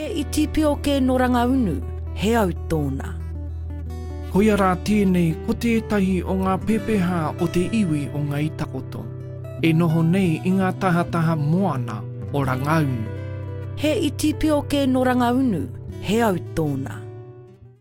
iti pio ke no rangaunu, he au tōna. Hoia rā tēnei ko tētahi o ngā pepeha o te iwi o ngā itakoto. E noho nei i ngā tahataha moana o rangaunu. He iti pio ke no rangaunu, he au tōna.